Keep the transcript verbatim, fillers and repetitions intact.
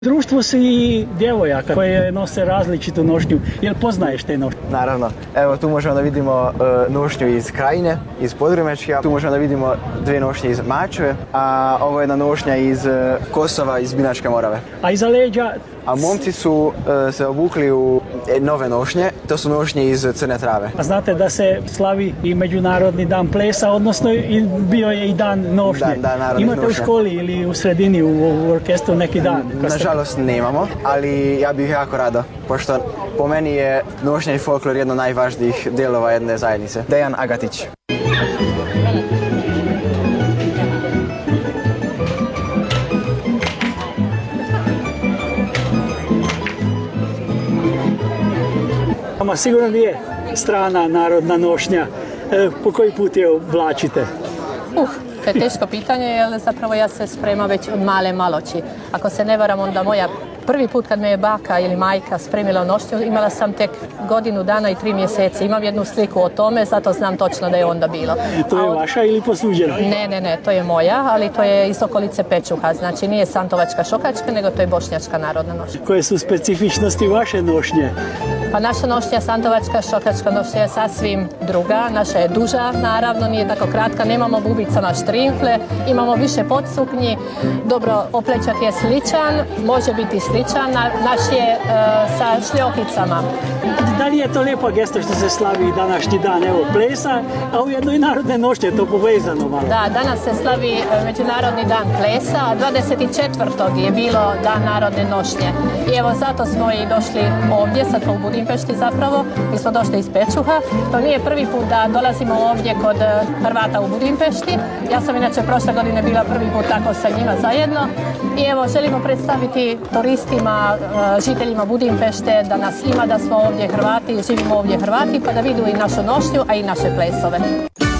Društvo si i djevojaka koje nose različitu nošnju. Jel poznaješ te nošnje? Naravno. Evo tu možemo da vidimo uh, nošnju iz Krajine, iz Podrumečja. Tu možemo da vidimo dve nošnje iz Mačve, a ovo je jedna nošnja iz uh, Kosova, iz Binačke Morave. A iza leđa? A momci su uh, se obukli u nove nošnje, to su nošnje iz Crne Trave. A znate da se slavi i Međunarodni dan plesa, odnosno i bio je i dan nošnje. Dan, dan narodnih Imate nošnja. U školi ili u sredini, u, u orkestru neki dan? Nažalost nemamo, ali ja bih jako rado, pošto po meni je nošnja i folklor jedno od najvažnijih dijelova jedne zajednice. Dejan Agatić. Vama sigurno nije strana narodna nošnja. E, po koji put je oblačite? Uh, to je teško pitanje, jer zapravo ja se spremam već od male maloči. Ako se ne varam, onda moja prvi put kad me je baka ili majka spremila nošnju, imala sam tek godinu dana i tri mjeseci. Imam jednu sliku o tome, zato znam točno da je onda bilo. To je vaša ili posuđena? Ne, ne, ne, to je moja, ali to je iz okolice Pečuha. Znači nije santovačka šokačka, nego to je bošnjačka narodna nošnja. Koje su specifičnosti vaše nošnje? Pa naša nošnja, santovačka šokačka nošnja je sasvim druga. Naša je duža, naravno, nije tako kratka. Nemamo bubica na štrimfle, imamo više podsuknji. Dobro, oplećak je sličan, može biti sličan. Naš je uh, sa šljokicama. Da li je to lijepa gesta što se slavi današnji dan, evo, plesa, a ujedno i narodne nošnje, to povezano malo? Da, danas se slavi Međunarodni dan plesa, a dvadeset četvrtog je bilo dan narodne nošnje. I evo zato smo i došli ovdje, sad u Budimpešti zapravo, mi smo došli iz Pečuha. To nije prvi put da dolazimo ovdje kod Hrvata u Budimpešti. Ja sam inače prošle godine bila prvi put tako sa njima zajedno. I evo želimo predstaviti turistima, žiteljima Budimpešte da nas ima, da smo ovdje Hrvati, živimo ovdje Hrvati, pa da vidu i našu nošnju, a i naše plesove.